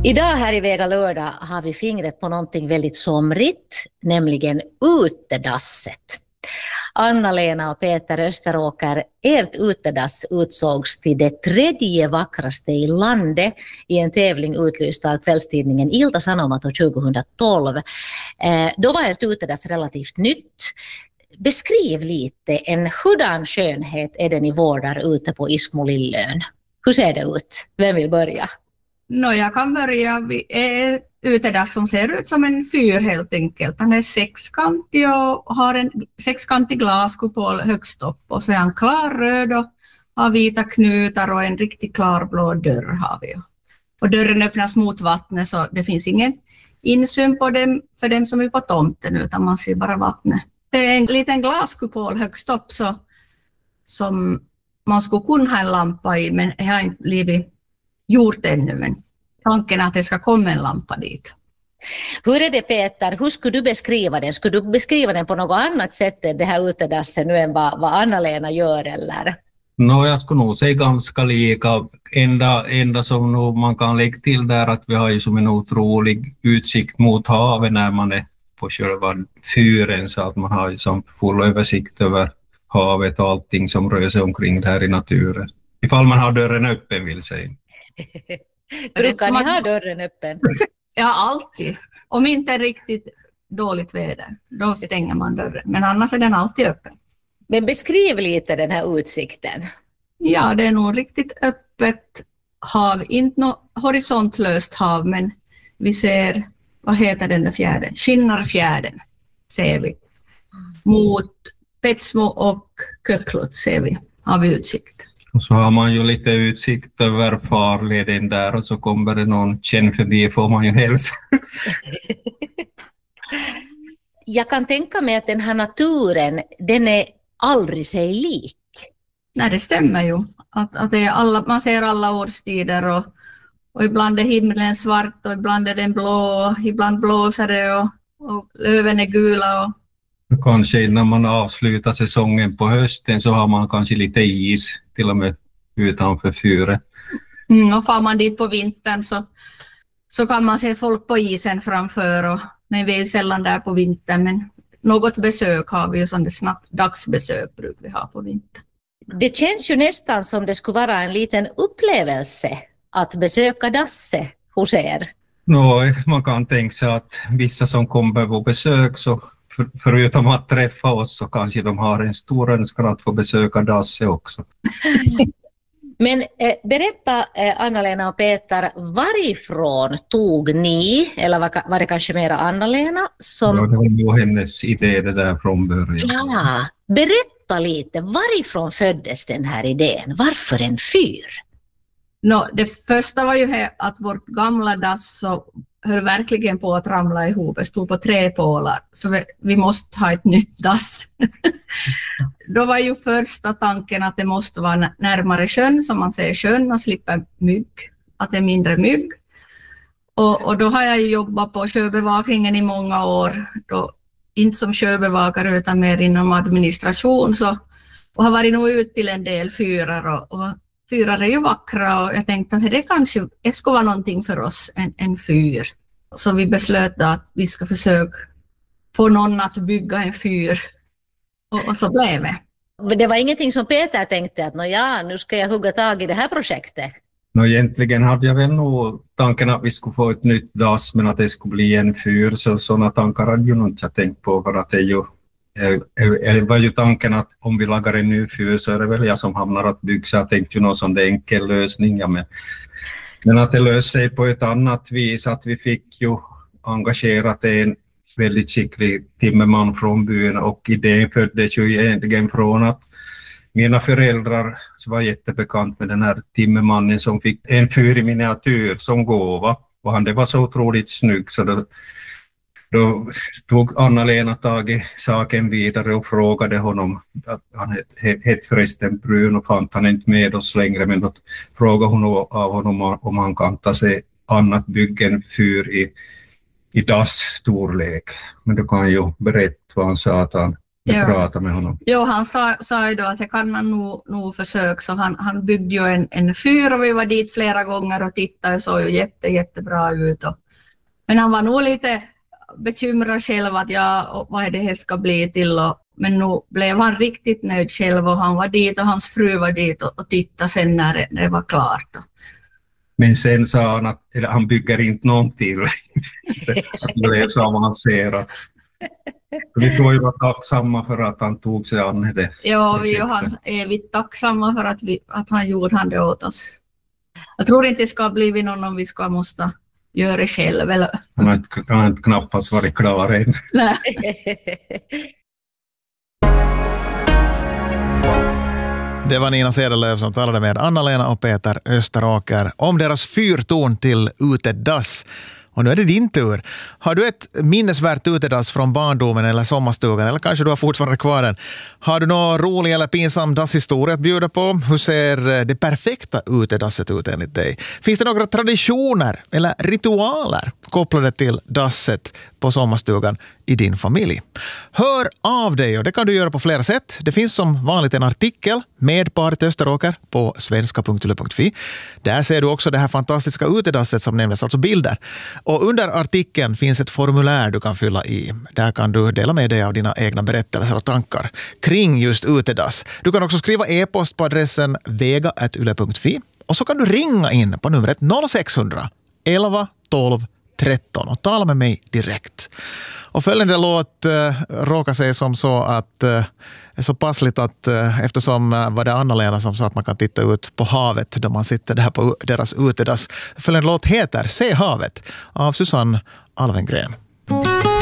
Idag här i Vega lördag har vi fingret på någonting väldigt somrigt, nämligen utedasset. Anna-Lena och Peter Österåker, ert utedass utsågs till det 3:e vackraste i landet i en tävling utlyst av kvällstidningen Ilta Sanomat år 2012. Då var ert utedass relativt nytt. Beskriv lite hurdan skönhet är det ni vårdar ute på Iskmo Lillön. Hur ser det ut? Vem vill börja? Jag kan börja. Vi är utedass som ser ut som en fyr helt enkelt. Han är sexkantig och har en sexkantig glaskupol högst upp. Och så är han klarröd och har vita knutar och en riktigt klarblå dörr har vi. Och dörren öppnas mot vattnet så det finns ingen insyn på dem för dem som är på tomten utan man ser bara vattnet. Det är en liten glaskupol högst upp så, som man skulle kunna ha en lampa i men jag har inte blivit gjort ännu, men tanken är att det ska komma en lampa dit. Hur är det Peter, hur skulle du beskriva den? Skulle du beskriva den på något annat sätt än det här utedassen nu än vad Anna-Lena gör eller? Jag skulle nog säga ganska lika. Enda som nog man kan lägga till där att vi har ju som en otrolig utsikt mot havet när man är på själva fyren så att man har ju som full översikt över havet och allting som rör sig omkring där i naturen. Ifall man har dörren öppen vill säga. Brukar ni ha dörren öppen? Ja, alltid. Om inte är riktigt dåligt väder, då stänger man dörren. Men annars är den alltid öppen. Men beskriv lite den här utsikten. Ja, det är nog riktigt öppet hav. Inte något horisontlöst hav, men vi ser, vad heter den fjärden? Skinnarfjärden ser vi. Mot Petsmo och Köklut ser vi, har vi utsikt. Och så har man ju lite utsikt över farleden där och så kommer det någon känn förbi får man ju hälsa. Jag kan tänka mig att den här naturen, den är aldrig sig lik. Nej, det stämmer ju. Att det är alla, man ser alla årstider och ibland är himlen svart och ibland är den blå och ibland blåser det och löven är gula och kanske innan man avslutar säsongen på hösten så har man kanske lite is till och med utanför fyret. Och får man dit på vintern så kan man se folk på isen framför men vi är sällan där på vintern men något besök har vi ju som det snabbt dagsbesök brukar vi ha på vintern. Det känns ju nästan som det skulle vara en liten upplevelse att besöka dasset hos er. Man kan tänka sig att vissa som kommer på besök så förutom att träffa oss så kanske de har en stor önskan att få besöka dasset också. Men berätta Anna-Lena och Peter, varifrån tog ni, eller var det kanske mera Anna-Lena? Ja, det var ju hennes idé det där från början. Ja, berätta lite, varifrån föddes den här idén? Varför en fyr? Det första var ju att vårt gamla dass så höll verkligen på att ramla ihop. Det stod på 3 pålar. Så vi måste ha ett nytt dass. Då var ju första tanken att det måste vara närmare sjön. Så man ser sjön och slipper mygg. Att det är mindre mygg. Och då har jag jobbat på sjöbevakningen i många år. Då, inte som sjöbevakare utan mer inom administration. Och har varit nog ut till en del fyrar. Och fyrar är ju vackra och jag tänkte att det kanske skulle vara någonting för oss, en fyr. Så vi beslöt att vi ska försöka få någon att bygga en fyr och så blev det. Det var ingenting som Peter tänkte att nu ska jag hugga tag i det här projektet. Egentligen hade jag väl nog tanken att vi skulle få ett nytt dass men att det skulle bli en fyr så sådana tankar hade ju nog inte jag tänkt på för att det var ju tanken att om vi lagar en ny fyr så är det väl jag som hamnar att bygga så jag tänkte ju någon sån enkel lösning. Ja, men att det löste sig på ett annat vis att vi fick ju engagerat en väldigt skicklig timmerman från byn och idén föddes ju egentligen från att mina föräldrar var jättebekant med den här timmermannen som fick en fyr i miniatyr som gåva och det var så otroligt snygg så då tog Anna-Lena tag i saken vidare och frågade honom, han hette förresten Brun och fann han inte med oss längre, men då frågade hon av honom om han kan ta sig annat bygga en fyr i dassstorlek. Men då kan jag ju berätta vad han sa att han prata med honom. Jo, han sa ju då att det kan han nog försöka, så han byggde ju en fyr och vi var dit flera gånger och tittade och såg ju jättebra ut. Men han var nog lite bekymrad själv att vad är det här ska bli till, men nu blev han riktigt nöjd själv och han var dit och hans fru var dit och tittade sen när det var klart. Men sen sa han att han bygger inte någonting. Det blev så avancerat. Vi får ju vara tacksamma för att han tog sig an det. Ja, vi är evigt tacksamma för att han gjorde det åt oss. Jag tror inte det ska bli någon om vi ska måste göra det själv. Eller? Han har inte knappast varit klar än. Nej. Det var Nina Cederlöf som talade med Anna-Lena och Peter Österåker om deras fyrtorn till utedass. Och nu är det din tur. Har du ett minnesvärt utedass från barndomen eller sommarstugan, eller kanske du har fortfarande kvar den? Har du någon rolig eller pinsam dasshistoria att bjuda på? Hur ser det perfekta utedasset ut enligt dig? Finns det några traditioner eller ritualer kopplade till dasset på sommarstugan i din familj? Hör av dig, och det kan du göra på flera sätt. Det finns som vanligt en artikel med paret Österåker på svenska.yle.fi. Där ser du också det här fantastiska utedasset som nämndes, alltså bilder. Och under artikeln finns ett formulär du kan fylla i. Där kan du dela med dig av dina egna berättelser och tankar kring just utedass. Du kan också skriva e-post på adressen vega@yle.fi. Och så kan du ringa in på numret 0600 11 12 13 och tala med mig direkt. Och följande låt råkar sig som så att är så passligt att eftersom var det Anna-Lena som sa att man kan titta ut på havet då man sitter där på deras utedass. Följande låt heter Se havet av Susanne Alvengren.